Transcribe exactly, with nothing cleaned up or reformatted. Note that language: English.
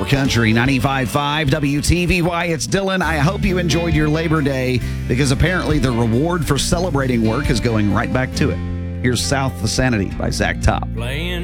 Country ninety-five point five W T V Y. It's Dylan. I hope you enjoyed your Labor Day because apparently the reward for celebrating work is going right back to it. Here's South of Sanity by Zach Top. Playing